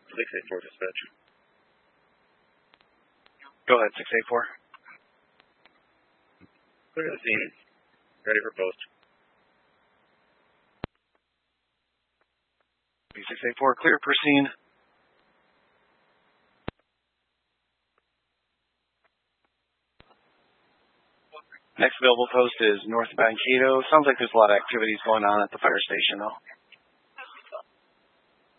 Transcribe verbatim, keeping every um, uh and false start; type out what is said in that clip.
six eight four dispatch. Go ahead, six eight four. Clear the scene. Ready for post. B six eight four, clear per scene. Next available post is North Mankato. Sounds like there's a lot of activities going on at the fire station, though.